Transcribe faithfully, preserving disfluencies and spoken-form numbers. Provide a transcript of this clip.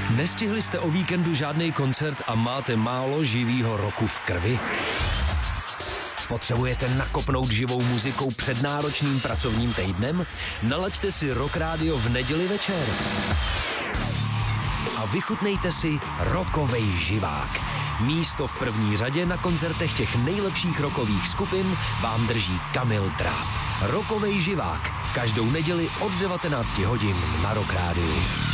Nestihli jste o víkendu žádný koncert a máte málo živýho roku v krvi? Potřebujete nakopnout živou muzikou před náročným pracovním týdnem? Nalaďte si Rock Radio v neděli večer a vychutnejte si rockovej živák. Místo v první řadě na koncertech těch nejlepších rockových skupin vám drží Kamil Tráb. Rockovej živák. Každou neděli od devatenácti hodin na Rock Rádiu.